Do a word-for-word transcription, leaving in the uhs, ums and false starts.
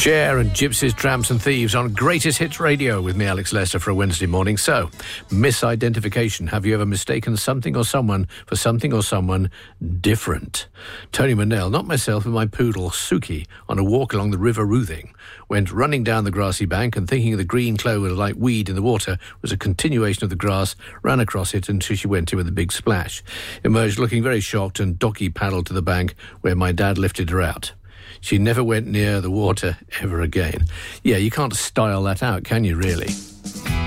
Cher and Gypsies, Tramps and Thieves on Greatest Hits Radio with me, Alex Lester, for a Wednesday morning. So, misidentification. Have you ever mistaken something or someone for something or someone different? Tony Manell, not myself, but my poodle, Suki, on a walk along the River Roothing, went running down the grassy bank and thinking the green clover like weed in the water was a continuation of the grass, ran across it until she went in with a big splash. Emerged looking very shocked and doggy paddled to the bank where my dad lifted her out. She never went near the water ever again. Yeah, you can't style that out, can you, really?